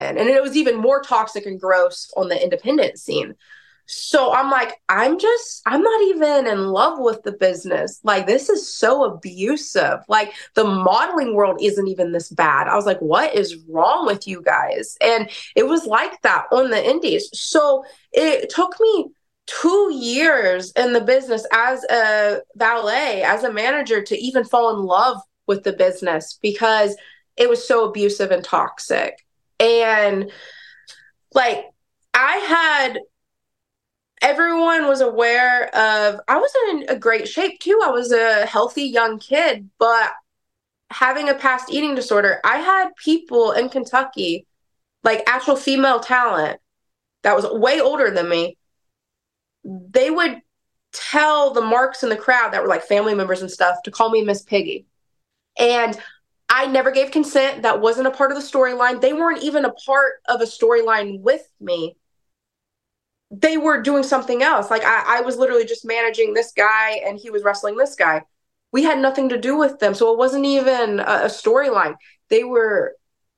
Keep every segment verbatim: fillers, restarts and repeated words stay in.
And it was even more toxic and gross on the independent scene. So I'm like, I'm just, I'm not even in love with the business. Like, this is so abusive. Like, the modeling world isn't even this bad. I was like, what is wrong with you guys? And it was like that on the indies. So it took me two years in the business as a valet, as a manager, to even fall in love with the business because it was so abusive and toxic. And like, I had everyone was aware of, I was in a great shape too. I was a healthy young kid, but having a past eating disorder, I had people in Kentucky, like actual female talent that was way older than me. They would tell the marks in the crowd that were like family members and stuff to call me Miss Piggy. And I never gave consent. That wasn't a part of the storyline. They weren't even a part of a storyline with me. They were doing something else. Like I, I was literally just managing this guy and he was wrestling this guy. We had nothing to do with them. So it wasn't even a, a storyline. They were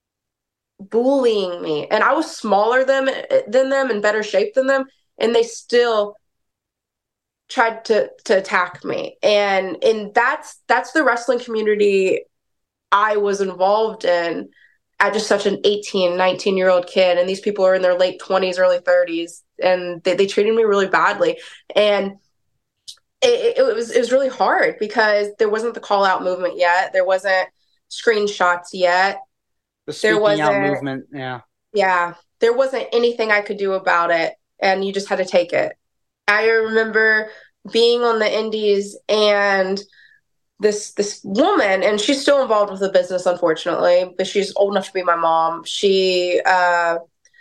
bullying me. And I was smaller than, than them, in better shape than them. And they still tried to to attack me. And and that's that's the wrestling community I was involved in at just such an eighteen, nineteen year old kid. And these people are in their late twenties, early thirties. And they, they treated me really badly. And it, it was it was really hard because there wasn't the call out movement yet. There wasn't screenshots yet. The There speaking out wasn't, movement. Yeah. yeah, there wasn't anything I could do about it. And you just had to take it. I remember being on the indies and this this woman, and she's still involved with the business, unfortunately, but she's old enough to be my mom. She uh,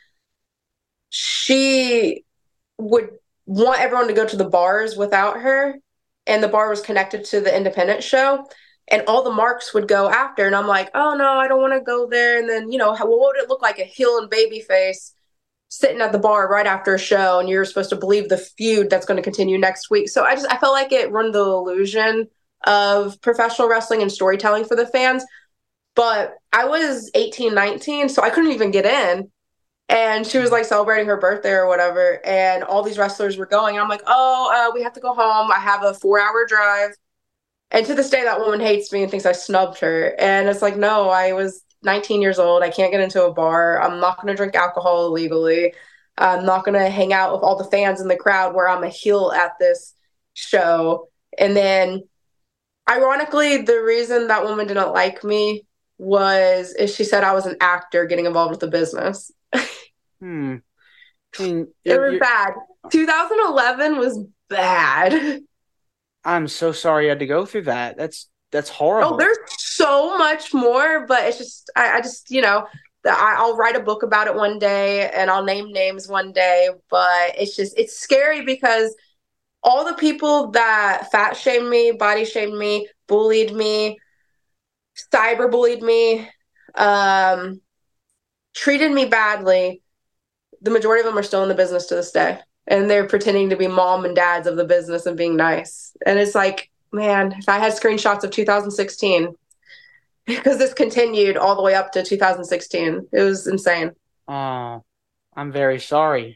she would want everyone to go to the bars without her, and the bar was connected to the independent show, and all the marks would go after, and I'm like, oh no, I don't want to go there. And then you know, how, what would it look like, a heel and baby face sitting at the bar right after a show, and you're supposed to believe the feud that's going to continue next week. So I just I felt like it ruined the illusion of professional wrestling and storytelling for the fans. But I was eighteen, nineteen, so I couldn't even get in. And she was like celebrating her birthday or whatever, and all these wrestlers were going. And I'm like, oh, uh, we have to go home. I have a four hour drive. And to this day, that woman hates me and thinks I snubbed her. And it's like, no, I was nineteen years old. I can't get into a bar. I'm not going to drink alcohol illegally. I'm not going to hang out with all the fans in the crowd where I'm a heel at this show. And then, ironically, the reason that woman didn't like me was is she said I was an actor getting involved with the business. Hmm. I mean, It you're, was you're, bad. twenty eleven was bad. I'm so sorry you had to go through that. That's that's Oh, horrible. there's so much more, but it's just I, I just you know I, I'll write a book about it one day and I'll name names one day. But it's just it's scary because all the people that fat shamed me, body shamed me, bullied me, cyber bullied me, um, treated me badly. The majority of them are still in the business to this day, and they're pretending to be mom and dads of the business and being nice. And it's like, man, if I had screenshots of two thousand sixteen, because this continued all the way up to two thousand sixteen. It was insane. Oh, I'm very sorry.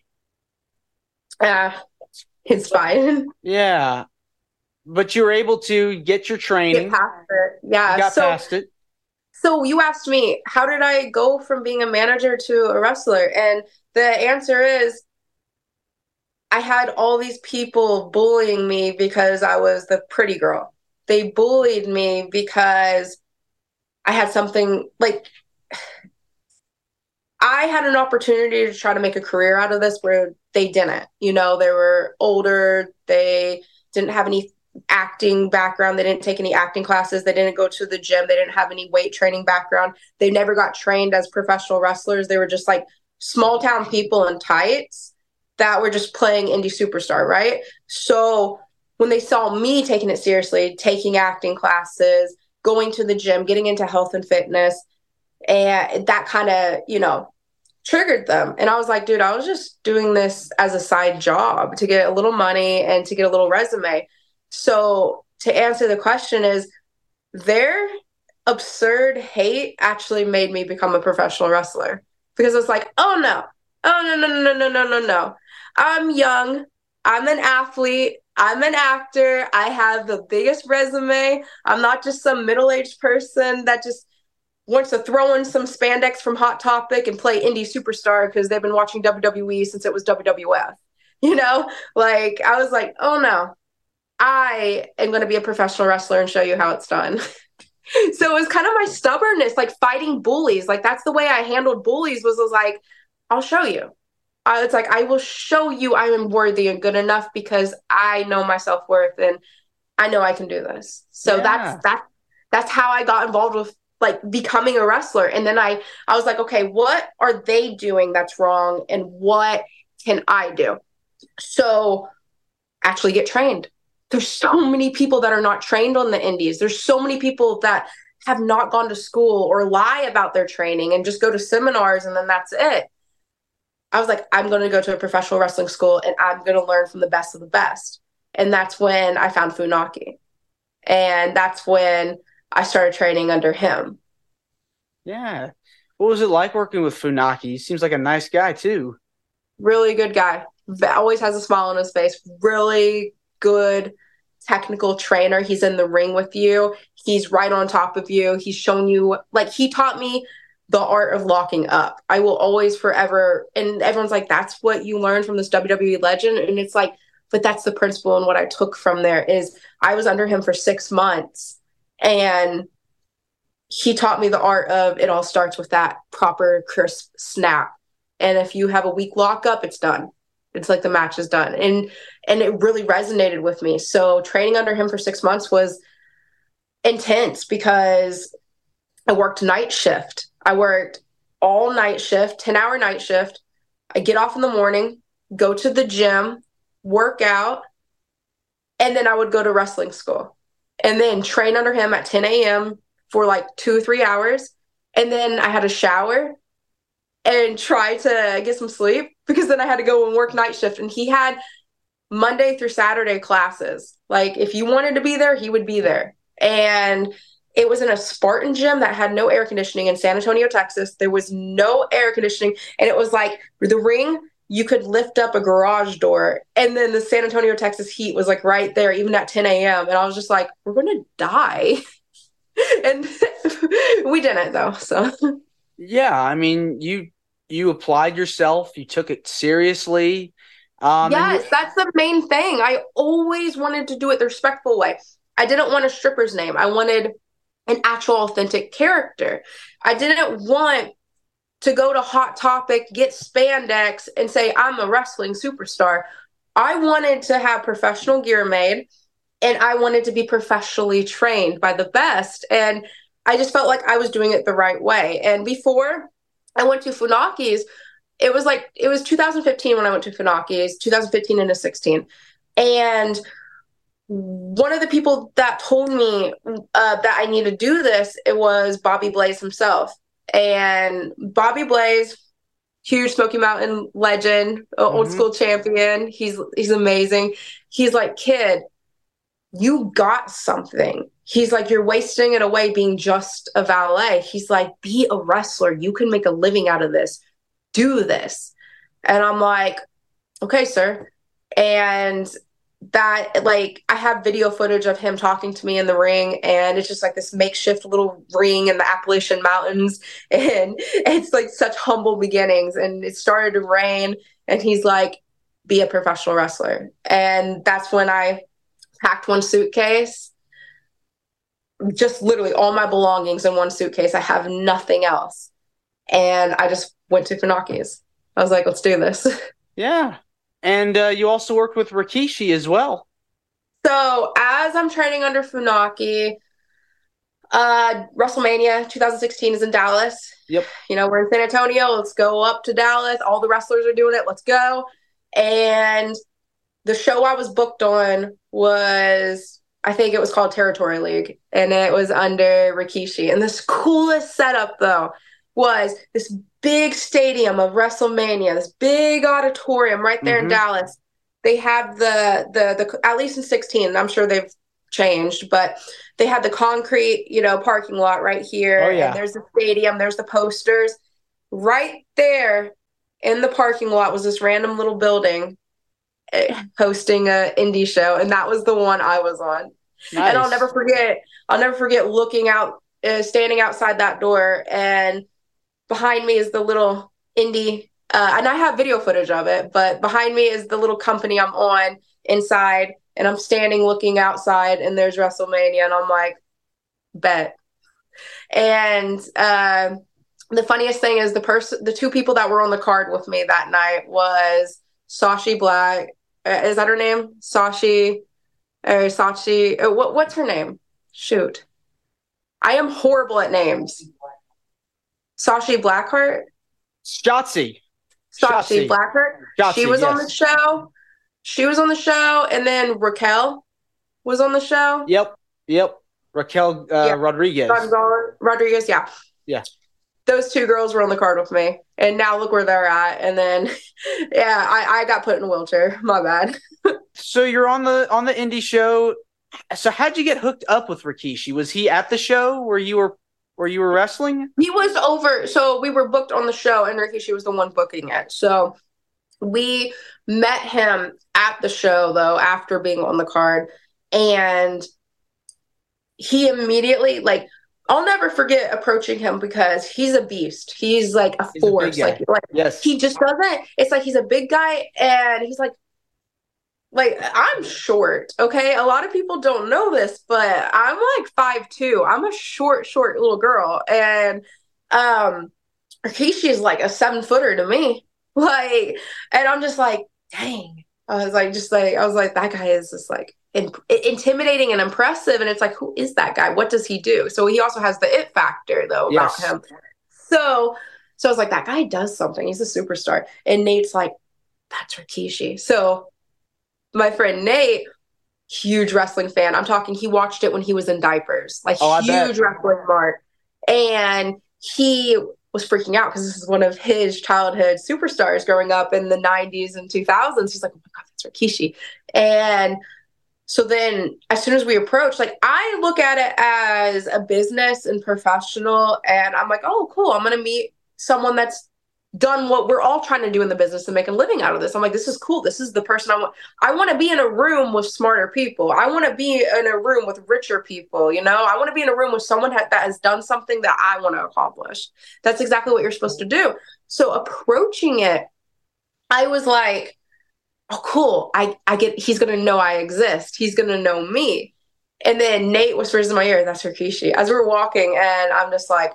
Uh, it's But fine. yeah, but you were able to get your Get training. past it. You Yeah. got So, past it. so you asked me, how did I go from being a manager to a wrestler? And the answer is, I had all these people bullying me because I was the pretty girl. They bullied me because I had something like I had an opportunity to try to make a career out of this where they didn't. You know, they were older, they didn't have any acting background, they didn't take any acting classes, they didn't go to the gym, they didn't have any weight training background. They never got trained as professional wrestlers. They were just like small town people in tights that were just playing indie superstar, right? So when they saw me taking it seriously, taking acting classes, going to the gym, getting into health and fitness, and that kind of, you know, triggered them. And I was like, dude, I was just doing this as a side job to get a little money and to get a little resume. So to answer the question is their absurd hate actually made me become a professional wrestler because it's like, oh no, oh no, no, no, no, no, no, no, no. I'm young. I'm an athlete. I'm an actor. I have the biggest resume. I'm not just some middle-aged person that just wants to throw in some spandex from Hot Topic and play indie superstar because they've been watching W W E since it was W W F. You know, like I was like, oh no, I am going to be a professional wrestler and show you how it's done. So it was kind of my stubbornness, like fighting bullies. Like that's the way I handled bullies was, was like, I'll show you. Uh, it's like, I will show you I am worthy and good enough because I know my self-worth and I know I can do this. So Yeah. that's, that, that's how I got involved with like becoming a wrestler. And then I, I was like, okay, what are they doing that's wrong? And what can I do? So actually get trained. There's so many people that are not trained on the indies. There's so many people that have not gone to school or lie about their training and just go to seminars and then that's it. I was like, I'm going to go to a professional wrestling school and I'm going to learn from the best of the best. And that's when I found Funaki. And that's when I started training under him. Yeah. What was it like working with Funaki? He seems like a nice guy too. Really good guy. Always has a smile on his face. Really good technical trainer. He's in the ring with you. He's right on top of you. He's shown you, like, he taught me the art of locking up. I will always forever, and everyone's like, that's what you learned from this W W E legend. And it's like, but that's the principle. And what I took from there is I was under him for six months and he taught me the art of it all starts with that proper crisp snap. And if you have a weak lockup, it's done. It's like the match is done. And and it really resonated with me. So training under him for six months was intense because I worked night shift. I worked all night shift, ten hour night shift. I get off in the morning, go to the gym, work out, and then I would go to wrestling school and then train under him at ten a.m. for like two or three hours. And then I had a shower and try to get some sleep because then I had to go and work night shift. And he had Monday through Saturday classes. Like if you wanted to be there, he would be there. And it was in a Spartan gym that had no air conditioning in San Antonio, Texas. There was no air conditioning. And it was like the ring, you could lift up a garage door. And then the San Antonio, Texas heat was like right there, even at ten a.m. And I was just like, we're going to die. And we didn't though. So yeah, I mean, you you applied yourself, you took it seriously. Um, yes, you- that's the main thing. I always wanted to do it the respectful way. I didn't want a stripper's name. I wanted an actual authentic character. I didn't want to go to Hot Topic, get spandex, and say, I'm a wrestling superstar. I wanted to have professional gear made, and I wanted to be professionally trained by the best. And I just felt like I was doing it the right way. And before I went to Funaki's, it was like, it was two thousand fifteen when I went to Funaki's, two thousand fifteen into sixteen. And one of the people that told me uh, that I need to do this, it was Bobby Blaze himself. And Bobby Blaze, huge Smoky Mountain legend, mm-hmm. old school champion. He's he's amazing. He's like, kid, you got something. He's like, you're wasting it away being just a valet. He's like, be a wrestler. You can make a living out of this. Do this. And I'm like, okay, sir. And that, like, I have video footage of him talking to me in the ring, and it's just like this makeshift little ring in the Appalachian Mountains. And it's like such humble beginnings. And it started to rain, and he's like, be a professional wrestler. And that's when I packed one suitcase, just literally all my belongings in one suitcase. I have nothing else. And I just went to Funaki's. I was like, let's do this. Yeah. And uh, you also worked with Rikishi as well. So as I'm training under Funaki, uh, WrestleMania twenty sixteen is in Dallas. Yep. You know, we're in San Antonio. Let's go up to Dallas. All the wrestlers are doing it. Let's go. And the show I was booked on was, I think it was called Territory League, and it was under Rikishi. And this coolest setup, though, was this big stadium of WrestleMania, this big auditorium right there mm-hmm. in Dallas. They have the, the, the, at least in sixteen, I'm sure they've changed, but they had the concrete, you know, parking lot right here. Oh, yeah. And there's the stadium, there's the posters. right there in the parking lot was this random little building eh, hosting a indie show, and that was the one I was on. And I'll never Nice. forget, I'll never forget looking out, uh, standing outside that door, and behind me is the little indie, uh, and I have video footage of it, but behind me is the little company I'm on inside, and I'm standing looking outside, and there's WrestleMania, and I'm like, bet. And uh, the funniest thing is the person, the two people that were on the card with me that night was Sashi Black. Uh, is that her name? Sashi or Sachi? Uh, what what's her name? Shoot, I am horrible at names. Sashi Blackheart. Shotzi. Sashi Shotzi. Blackheart. She Shotzi, was on the yes. show. She was on the show, and then Raquel was on the show. Yep. Yep. Raquel Yeah, uh, Rodriguez. Rodriguez. Yeah, Yeah. those two girls were on the card with me, and now look where they're at. And then, yeah, I, I got put in a wheelchair. My bad. So you're on the on the indie show. So how'd you get hooked up with Rikishi? Was he at the show where you were where you were wrestling? He was over, so we were booked on the show, and Rikishi was the one booking it. So we met him at the show, though, after being on the card, and he immediately, like, I'll never forget approaching him because he's a beast. He's like a He's a force. big guy. Like, like Yes. he just doesn't. It's like he's a big guy, and he's like, like I'm short. Okay, a lot of people don't know this, but I'm like five two. I'm a short, short little girl, and um, Rikishi is like a seven footer to me. Like, and I'm just like, dang. I was like, just like, I was like, that guy is just like in, intimidating and impressive. And it's like, who is that guy? What does he do? So he also has the it factor though about Yes. him. So, so I was like, that guy does something. He's a superstar. And Nate's like, that's Rikishi. So my friend Nate, huge wrestling fan. I'm talking, he watched it when he was in diapers, like Oh, I bet. huge wrestling mark. And he was freaking out because this is one of his childhood superstars growing up in the nineties and two thousands. He's like, oh my God, that's Rikishi. And so then as soon as we approach, like I look at it as a business and professional, and I'm like, oh, cool. I'm going to meet someone that's done what we're all trying to do in the business and make a living out of this. I'm like, this is cool. This is the person I want. I want to be in a room with smarter people. I want to be in a room with richer people. You know, I want to be in a room with someone ha- that has done something that I want to accomplish. That's exactly what you're supposed to do. So approaching it, I was like, oh, cool. I, I get, he's going to know I exist. He's going to know me. And then Nate whispers in my ear, that's Rikishi, as we're walking. And I'm just like,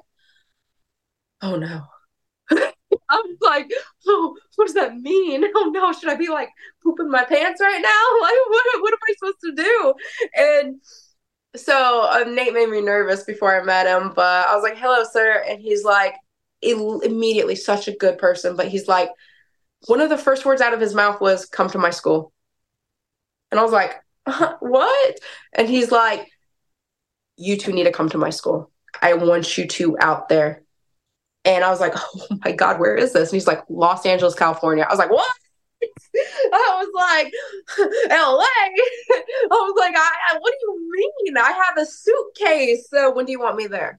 oh no. I'm like, oh, what does that mean? Oh no, should I be like pooping my pants right now? Like, what, what am I supposed to do? And so um, Nate made me nervous before I met him, but I was like, hello, sir. And he's like, il- immediately such a good person. But he's like, one of the first words out of his mouth was, come to my school. And I was like, uh, what? And he's like, you two need to come to my school. I want you two out there. And I was like, oh my God, where is this? And he's like, Los Angeles, California. I was like, what? I was like, L A. I was like, I, I, what do you mean? I have a suitcase. So when do you want me there?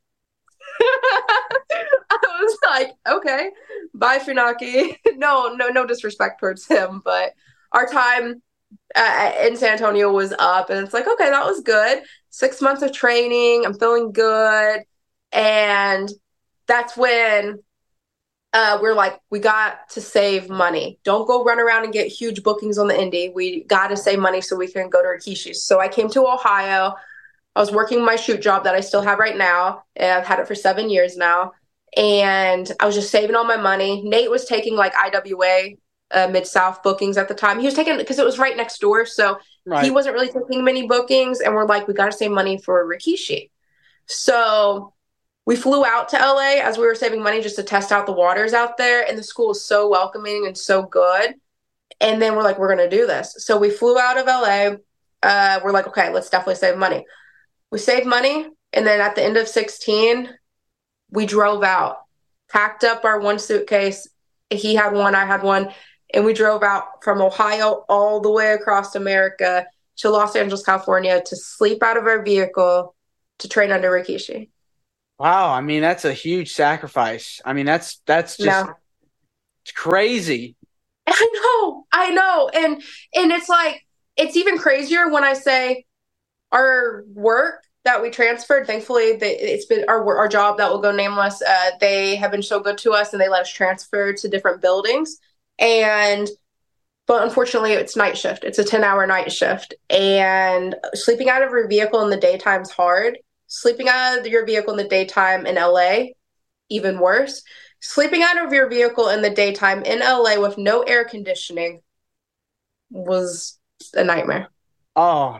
I was like, okay, bye, Funaki. No, no, no disrespect towards him, but our time uh, in San Antonio was up, and it's like, okay, that was good. Six months of training. I'm feeling good. And that's when uh, we're like, we got to save money. Don't go run around and get huge bookings on the indie. We got to save money so we can go to Rikishi's. So I came to Ohio. I was working my shoot job that I still have right now. And I've had it for seven years now. And I was just saving all my money. Nate was taking like I W A uh, Mid-South bookings at the time. He was taking, because it was right next door. So Right. he wasn't really taking many bookings. And we're like, we got to save money for Rikishi. So we flew out to L A as we were saving money just to test out the waters out there. And the school is so welcoming and so good. And then we're like, we're going to do this. So we flew out of L A. Uh, we're like, okay, let's definitely save money. We saved money. And then at the end of sixteen, we drove out, packed up our one suitcase. He had one, I had one. And we drove out from Ohio all the way across America to Los Angeles, California to sleep out of our vehicle to train under Rikishi. Wow, I mean that's a huge sacrifice. I mean that's that's just No. crazy. I know, I know. And and it's like it's even crazier when I say our work that we transferred, thankfully they, it's been our our job that will go nameless. Uh, they have been so good to us and they let us transfer to different buildings. And but unfortunately it's night shift. It's a ten hour night shift. And sleeping out of your vehicle in the daytime is hard. Sleeping out of your vehicle in the daytime in L A, even worse. Sleeping out of your vehicle in the daytime in L A with no air conditioning was a nightmare. Oh,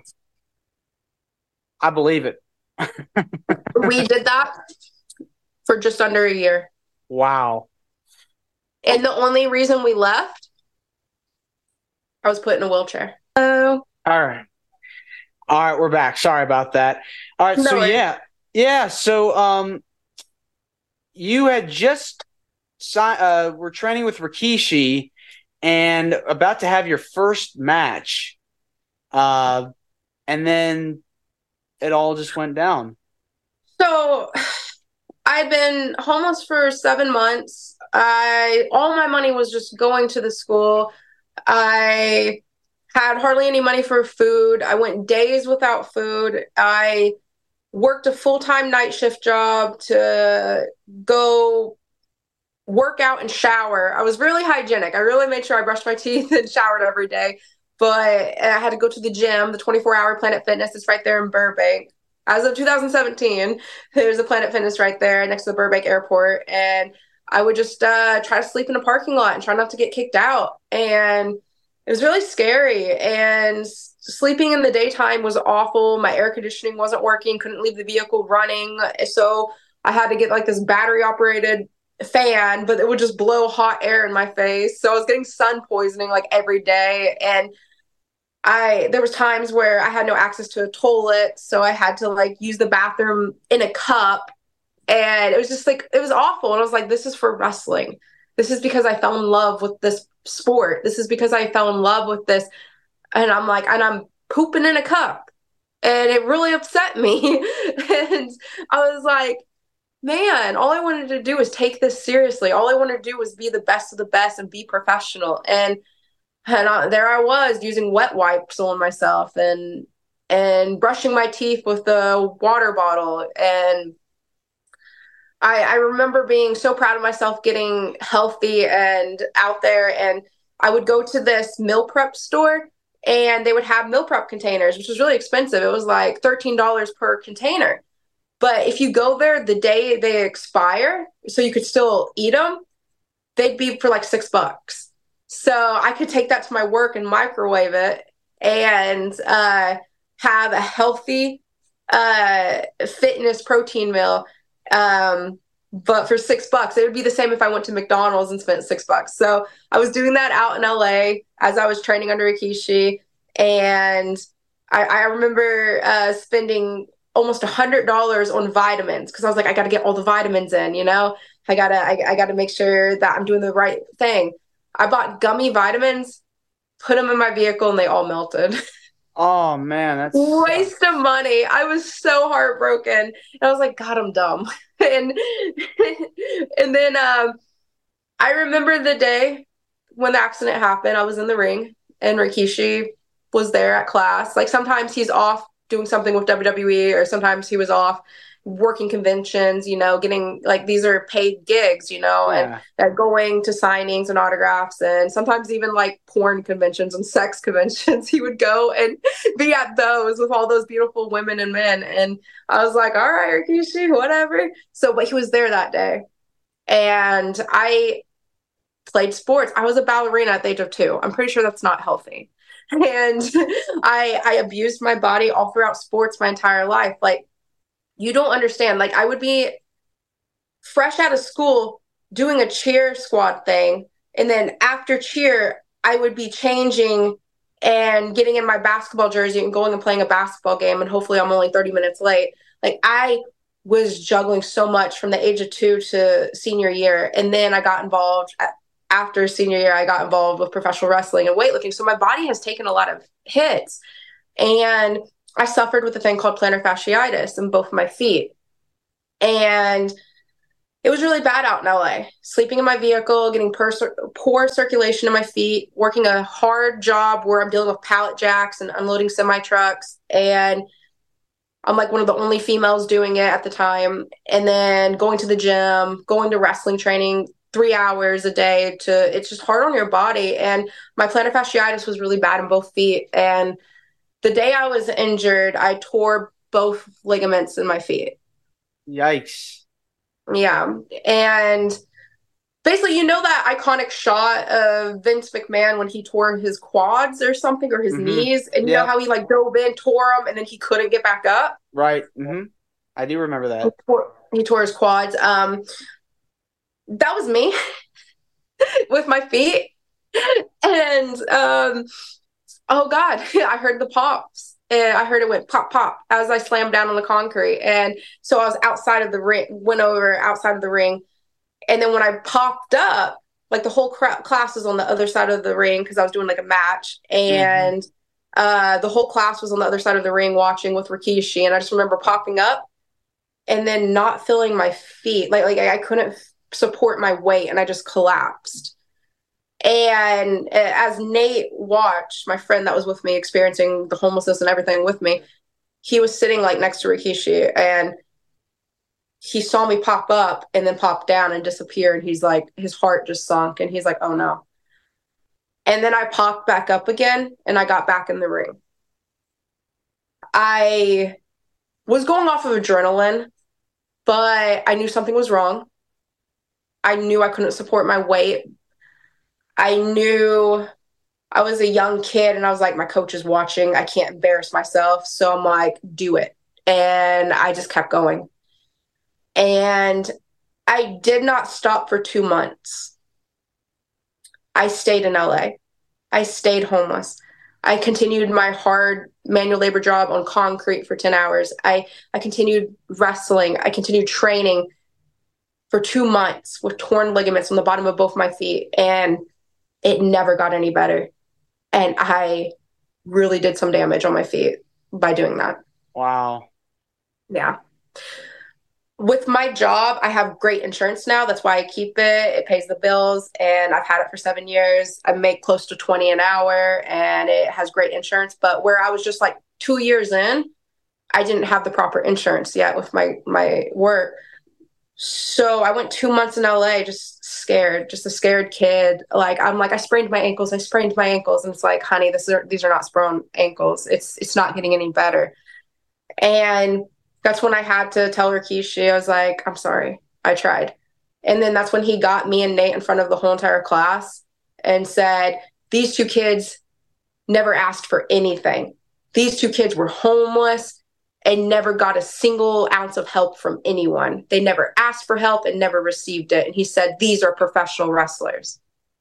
I believe it. We did that for just under a year. Wow. And the only reason we left, I was put in a wheelchair. Oh, All right. All right, we're back. Sorry about that. All right, no so worries. yeah. Yeah, so um you had just signed uh were training with Rikishi and about to have your first match. Uh and then it all just went down. So I'd been homeless for seven months. I all my money was just going to the school. I had hardly any money for food. I went days without food. I worked a full-time night shift job to go work out and shower. I was really hygienic. I really made sure I brushed my teeth and showered every day. But I had to go to the gym. The twenty-four hour Planet Fitness is right there in Burbank. As of two thousand seventeen, there's a Planet Fitness right there next to the Burbank airport. And I would just uh, try to sleep in a parking lot and try not to get kicked out. And it was really scary. And sleeping in the daytime was awful. My air conditioning wasn't working, couldn't leave the vehicle running. So I had to get like this battery operated fan, but it would just blow hot air in my face. So I was getting sun poisoning like every day. And I there was times where I had no access to a toilet, so I had to like use the bathroom in a cup. And it was just like it was awful. And I was like, this is for wrestling. This is because I fell in love with this sport. This is because I fell in love with this. And I'm like, and I'm pooping in a cup. And it really upset me. And I was like, man, all I wanted to do was take this seriously. All I wanted to do was be the best of the best and be professional. And and I, there I was using wet wipes on myself and and brushing my teeth with the water bottle. And I, I remember being so proud of myself getting healthy and out there. And I would go to this meal prep store and they would have meal prep containers, which was really expensive. It was like thirteen dollars per container. But if you go there the day they expire, so you could still eat them, they'd be for like six bucks. So I could take that to my work and microwave it and uh, have a healthy uh, fitness protein meal. Um, but for six bucks, it would be the same if I went to McDonald's and spent six bucks. So I was doing that out in L A as I was training under Rikishi. And I, I remember uh, spending almost a hundred dollars on vitamins because I was like, I got to get all the vitamins in, you know, I gotta, I, I gotta make sure that I'm doing the right thing. I bought gummy vitamins, put them in my vehicle, and they all melted. Oh man, that's Waste of money. I was so heartbroken. And I was like, God, I'm dumb. and and then um, I remember the day when the accident happened. I was in the ring, and Rikishi was there at class. Like sometimes he's off doing something with W W E, or sometimes he was off working conventions, you know, getting like these are paid gigs, you know, yeah. and uh, going to signings and autographs, and sometimes even like porn conventions and sex conventions. He would go and be at those with all those beautiful women and men. And I was like, all right, Rikishi, whatever. So, but he was there that day. And I played sports. I was a ballerina at the age of two. I'm pretty sure that's not healthy. And I I abused my body all throughout sports my entire life. Like, you don't understand. Like, I would be fresh out of school doing a cheer squad thing. And then after cheer, I would be changing and getting in my basketball jersey and going and playing a basketball game. And hopefully I'm only thirty minutes late. Like, I was juggling so much from the age of two to senior year. And then I got involved at, after senior year, I got involved with professional wrestling and weightlifting. So my body has taken a lot of hits. And I suffered with a thing called plantar fasciitis in both of my feet. And it was really bad out in L A. Sleeping in my vehicle, getting per- poor circulation in my feet, working a hard job where I'm dealing with pallet jacks and unloading semi trucks. And I'm like one of the only females doing it at the time. And then going to the gym, going to wrestling training three hours a day to, it's just hard on your body. And my plantar fasciitis was really bad in both feet. And the day I was injured, I tore both ligaments in my feet. Yikes. Yeah. And basically, you know that iconic shot of Vince McMahon when he tore his quads or something, or his Mm-hmm. knees, and you Yep. know how he like dove in, tore them, and then he couldn't get back up? Right. Mm-hmm. I do remember that. He tore, he tore his quads. Um, that was me with my feet. And um, oh God, I heard the pops. And I heard it went pop, pop as I slammed down on the concrete. And so I was outside of the ring, went over outside of the ring. And then when I popped up, like the whole cr- class was on the other side of the ring because I was doing like a match. And mm-hmm. uh, the whole class was on the other side of the ring watching with Rikishi. And I just remember popping up and then not feeling my feet. Like, like I couldn't f- support my weight and I just collapsed. And as Nate watched, my friend that was with me experiencing the homelessness and everything with me, he was sitting like next to Rikishi and he saw me pop up and then pop down and disappear. And he's like, his heart just sunk and he's like, oh no. And then I popped back up again and I got back in the ring. I was going off of adrenaline, but I knew something was wrong. I knew I couldn't support my weight. I knew I was a young kid and I was like, my coach is watching. I can't embarrass myself. So I'm like, do it. And I just kept going. And I did not stop for two months. I stayed in L A. I stayed homeless. I continued my hard manual labor job on concrete for ten hours. I, I continued wrestling. I continued training for two months with torn ligaments on the bottom of both my feet. And it never got any better. And I really did some damage on my feet by doing that. Wow. Yeah. With my job, I have great insurance now. That's why I keep it. It pays the bills, and I've had it for seven years. I make close to twenty an hour, and it has great insurance. But where I was just like two years in, I didn't have the proper insurance yet with my, my work. So I went two months in L A just scared, just a scared kid. Like, I'm like, I sprained my ankles. I sprained my ankles. And it's like, honey, this is, these are not sprained ankles. It's, it's not getting any better. And that's when I had to tell Rikishi, I was like, I'm sorry, I tried. And then that's when he got me and Nate in front of the whole entire class and said, these two kids never asked for anything. These two kids were homeless and never got a single ounce of help from anyone. They never asked for help and never received it. And he said, these are professional wrestlers.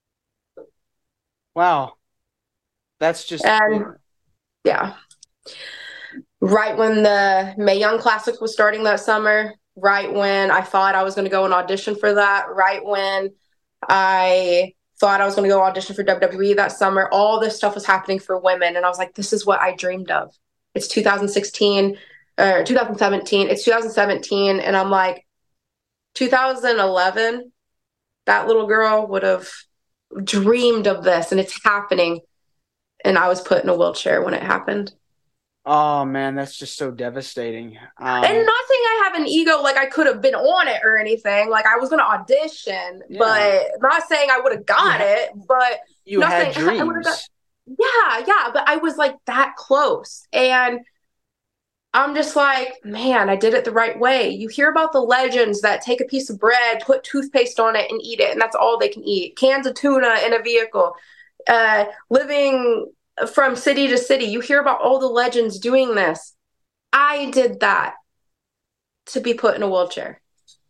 Wow. That's just... And yeah. Right when the Mae Young Classic was starting that summer, right when I thought I was going to go and audition for that, right when I thought I was going to go audition for W W E that summer, all this stuff was happening for women. And I was like, this is what I dreamed of. It's two thousand sixteen or two thousand seventeen. It's two thousand seventeen. And I'm like, two thousand eleven, that little girl would have dreamed of this and it's happening. And I was put in a wheelchair when it happened. Oh man, that's just so devastating. Um, and not saying I have an ego, like I could have been on it or anything. Like I was going to audition, yeah. but not saying I would have got you it. But you not had saying dreams. I got, yeah, yeah. But I was like that close, and I'm just like, man, I did it the right way. You hear about the legends that take a piece of bread, put toothpaste on it, and eat it, and that's all they can eat. Cans of tuna in a vehicle, uh, living from city to city. You hear about all the legends doing this. I did that to be put in a wheelchair.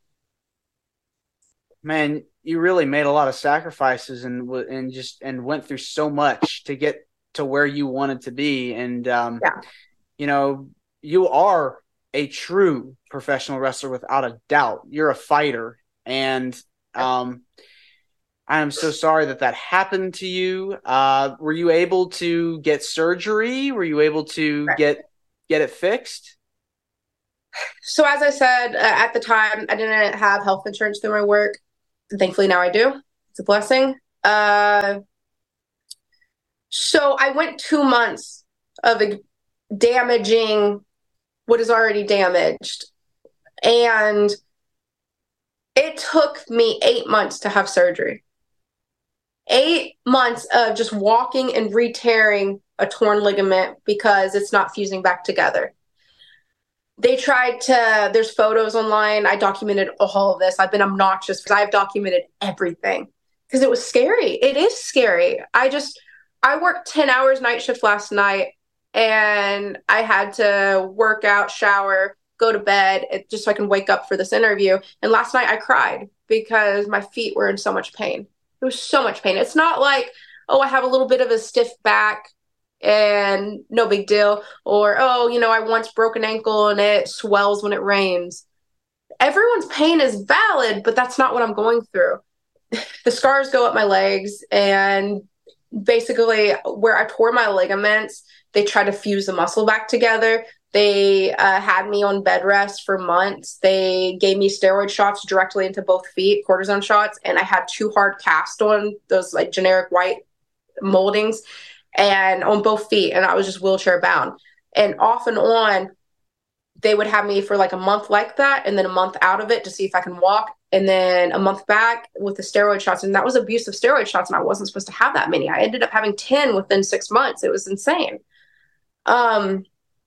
Man, you really made a lot of sacrifices and and just and went through so much to get to where you wanted to be. And um, yeah. you know, you are a true professional wrestler without a doubt. You're a fighter, and um, I am so sorry that that happened to you. Uh, were you able to get surgery? Were you able to right. get get it fixed? So as I said, uh, at the time, I didn't have health insurance through my work. Thankfully, now I do. It's a blessing. Uh, so I went two months of damaging what is already damaged. And it took me eight months to have surgery. Eight months of just walking and re-tearing a torn ligament because it's not fusing back together. They tried to, there's photos online. I documented all of this. I've been obnoxious because I've documented everything because it was scary. It is scary. I just, I worked ten hours night shift last night and I had to work out, shower, go to bed just so I can wake up for this interview. And last night I cried because my feet were in so much pain. It was so much pain. It's not like, oh, I have a little bit of a stiff back and no big deal. Or, oh, you know, I once broke an ankle and it swells when it rains. Everyone's pain is valid, but that's not what I'm going through. The scars go up my legs, and basically where I tore my ligaments, they try to fuse the muscle back together. They uh, had me on bed rest for months. They gave me steroid shots directly into both feet, cortisone shots, and I had two hard casts on those like generic white moldings and on both feet, and I was just wheelchair bound. And off and on, they would have me for like a month like that, and then a month out of it to see if I can walk, and then a month back with the steroid shots. And that was abusive steroid shots, and I wasn't supposed to have that many. I ended up having ten within six months. It was insane. Um,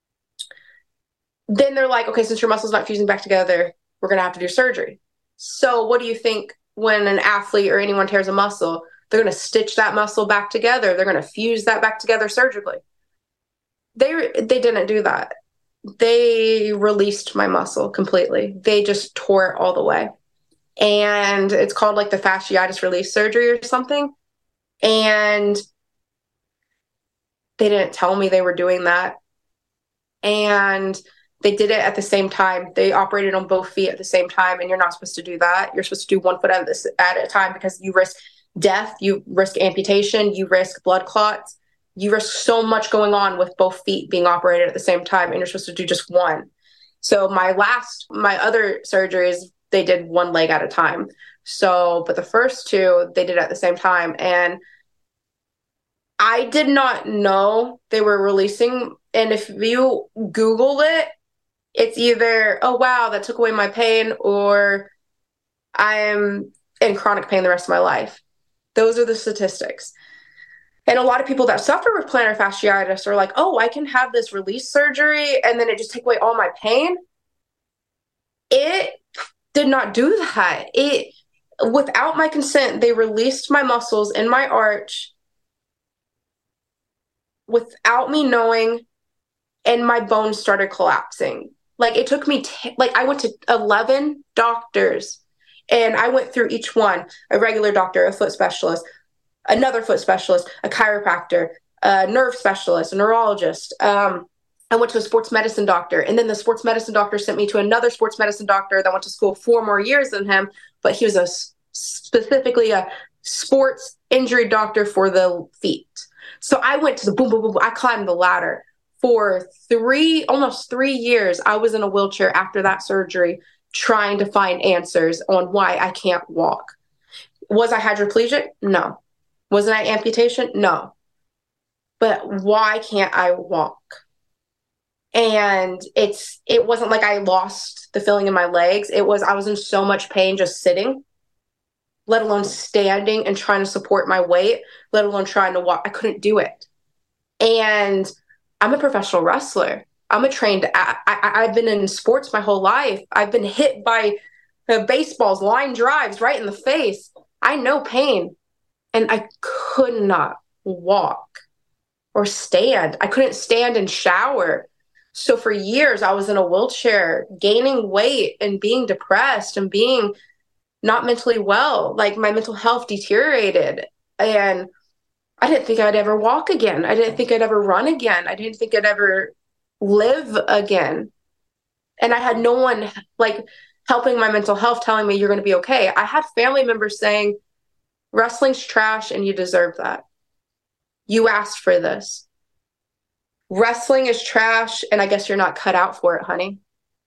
then they're like, okay, since your muscle's not fusing back together, we're going to have to do surgery. So what do you think when an athlete or anyone tears a muscle? They're going to stitch that muscle back together. They're going to fuse that back together surgically. They they didn't do that. They released my muscle completely. They just tore it all the way. And it's called like the fasciitis release surgery or something. And they didn't tell me they were doing that. And they did it at the same time. They operated on both feet at the same time. And you're not supposed to do that. You're supposed to do one foot at, this, at a time because you risk death, you risk amputation, you risk blood clots. You risk so much going on with both feet being operated at the same time, and you're supposed to do just one. So my last, my other surgeries, they did one leg at a time. So, but the first two, they did at the same time. And I did not know they were releasing. And if you Google it, it's either, oh, wow, that took away my pain, or I'm in chronic pain the rest of my life. Those are the statistics. And a lot of people that suffer with plantar fasciitis are like, oh, I can have this release surgery and then it just take away all my pain. It did not do that. It, without my consent, they released my muscles in my arch without me knowing, and my bones started collapsing. Like it took me, t- like I went to eleven doctors and I went through each one, a regular doctor, a foot specialist, another foot specialist, a chiropractor, a nerve specialist, a neurologist. Um, I went to a sports medicine doctor, and then the sports medicine doctor sent me to another sports medicine doctor that went to school four more years than him, but he was a specifically a sports injury doctor for the feet. So I went to the boom, boom, boom, boom. I climbed the ladder for three, almost three years. I was in a wheelchair after that surgery, trying to find answers on why I can't walk. Was I hydroplegic? No. Wasn't I amputation? No. But why can't I walk? And it's it wasn't like I lost the feeling in my legs. It was I was in so much pain just sitting, let alone standing and trying to support my weight, let alone trying to walk. I couldn't do it. And I'm a professional wrestler. I'm a trained, I, I, I've been in sports my whole life. I've been hit by uh, baseballs, line drives right in the face. I know pain. And I could not walk or stand. I couldn't stand and shower. So for years, I was in a wheelchair, gaining weight and being depressed and being not mentally well. Like my mental health deteriorated. And I didn't think I'd ever walk again. I didn't think I'd ever run again. I didn't think I'd ever live again. And I had no one like helping my mental health, telling me you're going to be okay. I had family members saying, wrestling's trash and you deserve that. You asked for this. Wrestling is trash and I guess you're not cut out for it, honey.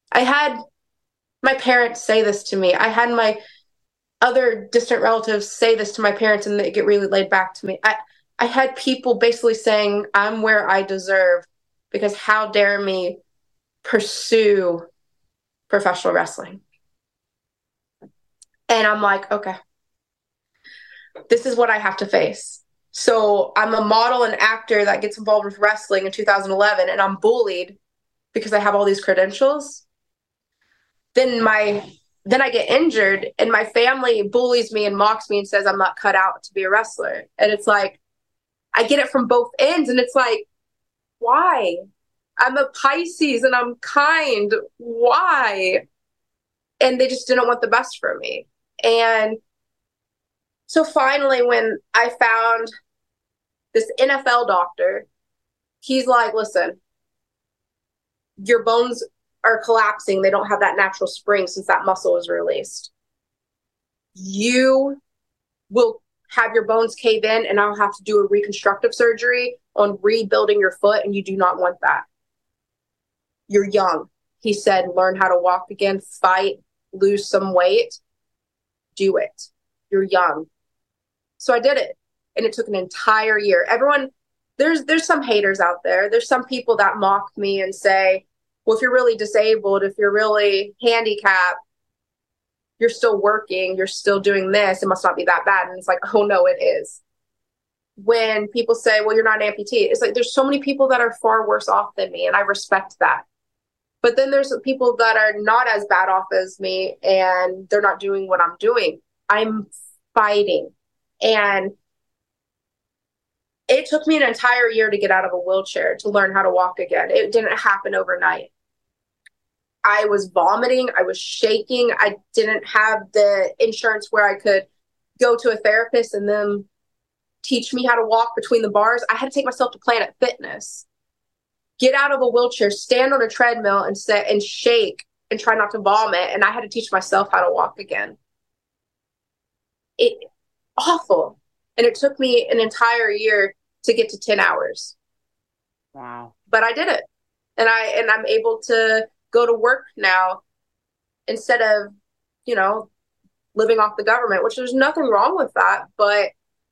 I had my parents say this to me. I had my other distant relatives say this to my parents, and they get really laid back to me. I, I had people basically saying, I'm where I deserve, because how dare me pursue professional wrestling? And I'm like, okay, this is what I have to face. So I'm a model and actor that gets involved with wrestling in two thousand eleven, and I'm bullied because I have all these credentials. Then my then I get injured, and my family bullies me and mocks me and says I'm not cut out to be a wrestler. And it's like, I get it from both ends, and it's like, why? I'm a Pisces and I'm kind. Why? And they just didn't want the best for me. And so finally, when I found this N F L doctor, he's like, listen, your bones are collapsing. They don't have that natural spring since that muscle is released. You will have your bones cave in, and I'll have to do a reconstructive surgery on rebuilding your foot, and you do not want that. You're young. He said, learn how to walk again, fight, lose some weight, do it. You're young. So I did it, and it took an entire year. Everyone, there's there's some haters out there. There's some people that mock me and say, well, if you're really disabled, if you're really handicapped, you're still working, you're still doing this, it must not be that bad. And it's like, oh no, it is. When people say, well, you're not an amputee, it's like, there's so many people that are far worse off than me, and I respect that. But then there's people that are not as bad off as me, and they're not doing what I'm doing. I'm fighting. And it took me an entire year to get out of a wheelchair to learn how to walk again. It didn't happen overnight. I was vomiting. I was shaking. I didn't have the insurance where I could go to a therapist and then teach me how to walk between the bars. I had to take myself to Planet Fitness, get out of a wheelchair, stand on a treadmill and sit and shake and try not to vomit. And I had to teach myself how to walk again. It awful. And it took me an entire year to get to ten hours. Wow. But I did it. And I and I'm able to go to work now instead of, you know, living off the government, which there's nothing wrong with that. But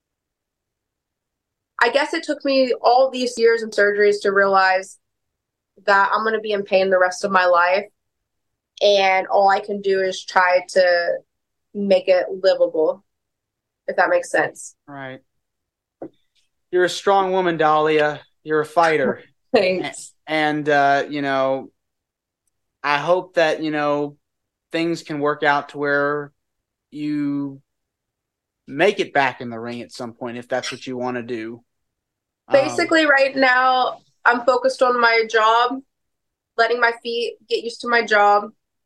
I guess it took me all these years of surgeries to realize that I'm going to be in pain the rest of my life. And all I can do is try to make it livable, if that makes sense. Right. You're a strong woman, Dahlia. You're a fighter. Thanks. And, uh, you know, I hope that, you know, things can work out to where you make it back in the ring at some point, if that's what you want to do. Basically, um, right now, I'm focused on my job, letting my feet get used to my job.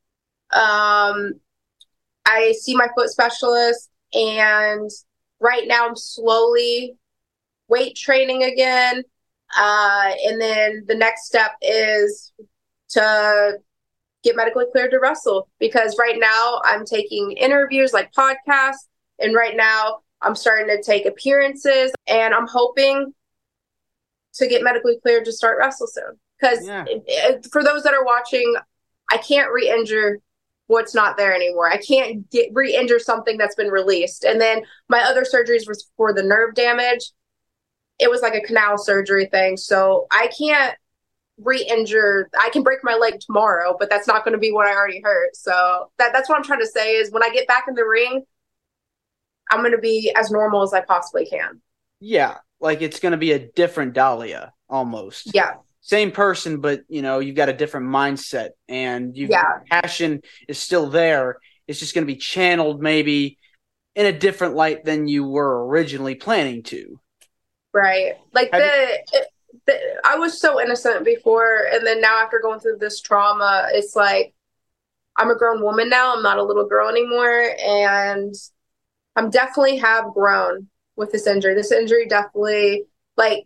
Um, I see my foot specialist, and right now I'm slowly weight training again. Uh, and then the next step is to get medically cleared to wrestle, because right now I'm taking interviews like podcasts, and right now I'm starting to take appearances, and I'm hoping to get medically cleared to start wrestle soon. Because yeah. for those that are watching, I can't re-injure what's not there anymore. I can't get re-injure something that's been released. And then my other surgeries was for the nerve damage. It was like a canal surgery thing. So I can't re-injure. I can break my leg tomorrow, but that's not going to be what I already hurt. So that, that's what I'm trying to say is when I get back in the ring, I'm going to be as normal as I possibly can. Yeah. Like it's going to be a different Dahlia almost. Yeah. Same person, but you know, you've got a different mindset, and you've yeah. passion is still there. It's just going to be channeled maybe in a different light than you were originally planning to. Right. Like Have the, it, the, I was so innocent before. And then now after going through this trauma, it's like, I'm a grown woman now. I'm not a little girl anymore. And I'm definitely have grown with this injury. This injury definitely, like,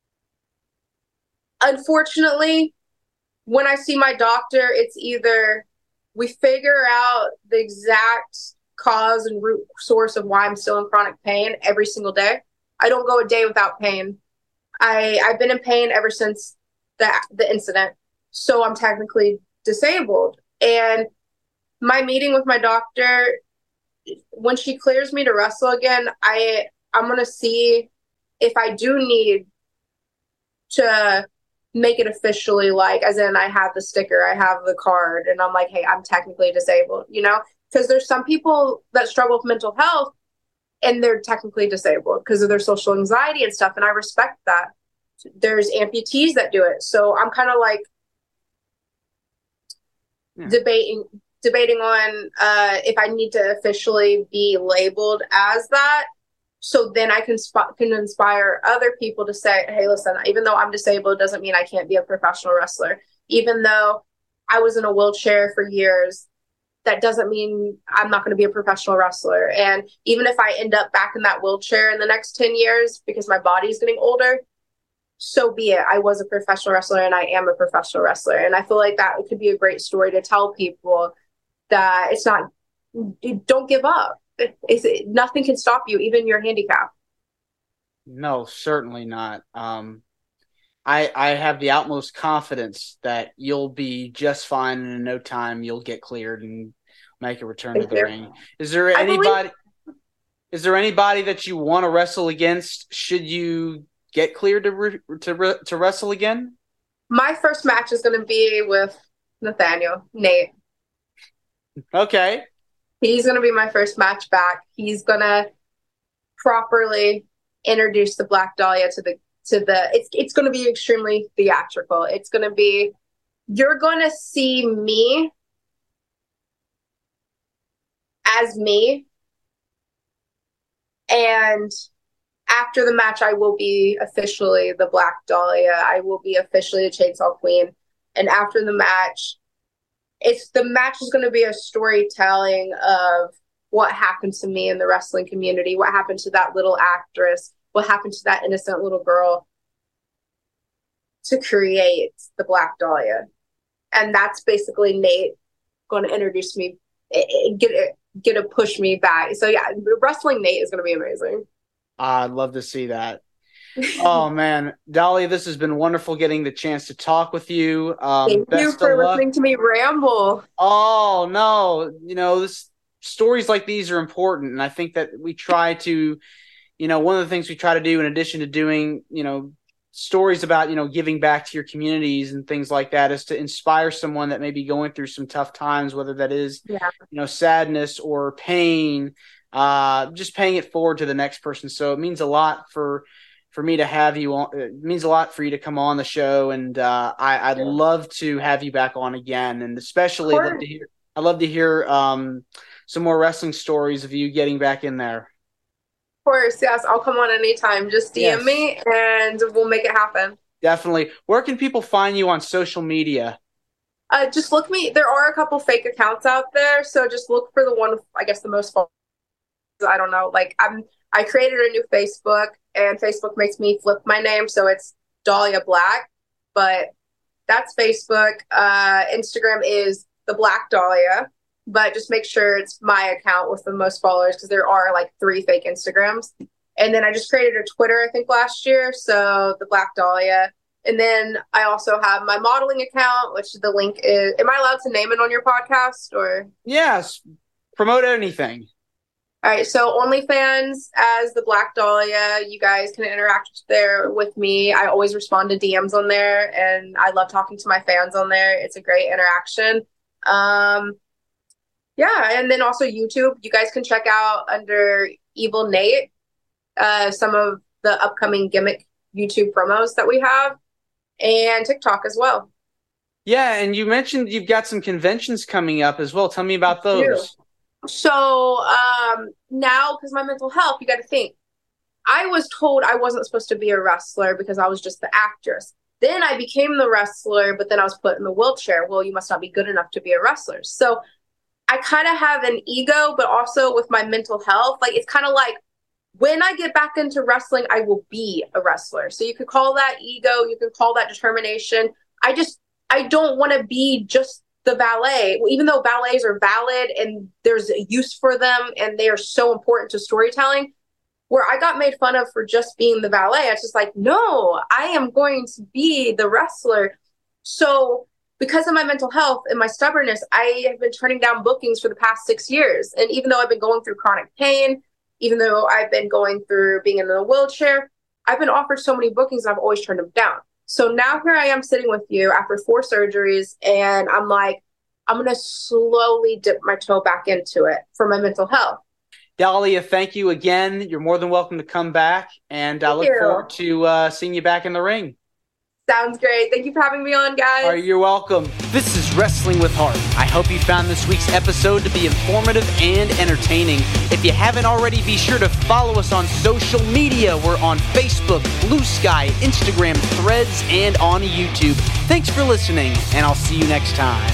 unfortunately, when I see my doctor, it's either we figure out the exact cause and root source of why I'm still in chronic pain every single day. I don't go a day without pain. I, I've been in pain ever since the, the incident. So I'm technically disabled. And my meeting with my doctor, when she clears me to wrestle again, I I'm gonna see if I do need to make it officially, like, as in I have the sticker, I have the card, and I'm like, hey, I'm technically disabled, you know? Because there's some people that struggle with mental health and they're technically disabled because of their social anxiety and stuff. And I respect that. There's amputees that do it. So I'm kind of like yeah. debating debating on uh, if I need to officially be labeled as that. So then I can sp- can inspire other people to say, hey, listen, even though I'm disabled, doesn't mean I can't be a professional wrestler. Even though I was in a wheelchair for years, that doesn't mean I'm not going to be a professional wrestler. And even if I end up back in that wheelchair in the next ten years because my body's getting older, so be it. I was a professional wrestler and I am a professional wrestler. And I feel like that could be a great story to tell people that it's not, don't give up. It's, it, nothing can stop you, even your handicap. No, certainly not. Um, I I have the utmost confidence that you'll be just fine, and in no time you'll get cleared and make a return Thank to the you. ring. Is there I anybody? Believe- is there anybody that you want to wrestle against? Should you get cleared to re- to re- to wrestle again? My first match is going to be with Nathaniel Nate. Okay. He's going to be my first match back. He's going to properly introduce the Black Dahlia to the to the it's it's going to be extremely theatrical. It's going to be you're going to see me as me, and after the match I will be officially the Black Dahlia. I will be officially a Chainsaw Queen. And after the match, it's the match is going to be a storytelling of what happened to me in the wrestling community, what happened to that little actress, what happened to that innocent little girl to create the Black Dahlia. And that's basically Nate going to introduce me, get it, get to push me back. So yeah, wrestling Nate is going to be amazing. I'd love to see that. Oh man, Dahlia, this has been wonderful getting the chance to talk with you. Um, Thank best you for of luck. listening to me ramble. Oh no, you know, this stories like these are important, and I think that we try to, you know, one of the things we try to do in addition to doing, you know, stories about, you know, giving back to your communities and things like that is to inspire someone that may be going through some tough times, whether that is, yeah. you know, sadness or pain, uh, just paying it forward to the next person. So it means a lot for. For me to have you on, it means a lot for you to come on the show, and uh, I, I'd yeah. love to have you back on again, and especially I'd love to hear. I'd love to hear um, some more wrestling stories of you getting back in there. Of course, yes, I'll come on anytime. Just D M yes. me, and we'll make it happen. Definitely. Where can people find you on social media? Uh, just look me. There are a couple fake accounts out there, so just look for the one. I guess the most. I don't know. Like I'm. I created a new Facebook, and Facebook makes me flip my name, so it's Dahlia Black, but that's Facebook. Uh, Instagram is the Black Dahlia, but just make sure it's my account with the most followers because there are like three fake Instagrams. And then I just created a Twitter, I think last year, so the Black Dahlia. And then I also have my modeling account, which the link is. Am I allowed to name it on your podcast or? Yes, promote anything. All right, so OnlyFans as the Black Dahlia. You guys can interact there with me. I always respond to D Ms on there, and I love talking to my fans on there. It's a great interaction. Um, yeah, and then also YouTube. You guys can check out under Evil Nate uh, some of the upcoming gimmick YouTube promos that we have, and TikTok as well. Yeah, and you mentioned you've got some conventions coming up as well. Tell me about those. So um, now, because my mental health, you got to think. I was told I wasn't supposed to be a wrestler because I was just the actress. Then I became the wrestler, but then I was put in the wheelchair. Well, you must not be good enough to be a wrestler. So I kind of have an ego, but also with my mental health, like it's kind of like when I get back into wrestling, I will be a wrestler. So you could call that ego. You could call that determination. I just, I don't want to be just the valet, even though ballets are valid and there's a use for them and they are so important to storytelling, where I got made fun of for just being the valet. I was just like, no, I am going to be the wrestler. So because of my mental health and my stubbornness, I have been turning down bookings for the past six years. And even though I've been going through chronic pain, even though I've been going through being in a wheelchair, I've been offered so many bookings and I've always turned them down. So now here I am sitting with you after four surgeries, and I'm like, I'm going to slowly dip my toe back into it for my mental health. Dahlia, thank you again. You're more than welcome to come back, and I look you. forward to uh, seeing you back in the ring. Sounds great. Thank you for having me on, guys. All right, you're welcome. This is Wrestling with Heart. I hope you found this week's episode to be informative and entertaining. If you haven't already, be sure to follow us on social media. We're on Facebook, Blue Sky, Instagram, Threads, and on YouTube. Thanks for listening, and I'll see you next time.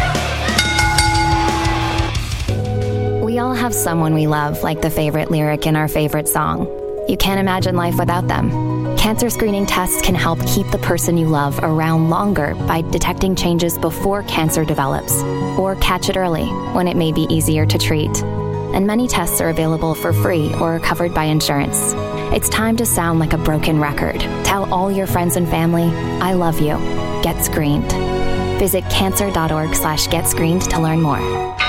We all have someone we love, like the favorite lyric in our favorite song. You can't imagine life without them. Cancer screening tests can help keep the person you love around longer by detecting changes before cancer develops, or catch it early when it may be easier to treat. And many tests are available for free or covered by insurance. It's time to sound like a broken record. Tell all your friends and family, I love you. Get screened. Visit cancer dot org slash get screened to learn more.